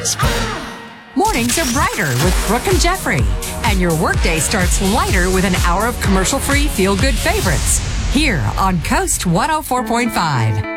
Mornings are brighter with Brooke and Jeffrey. And your workday starts lighter with an hour of commercial-free feel-good favorites. Here on Coast 104.5.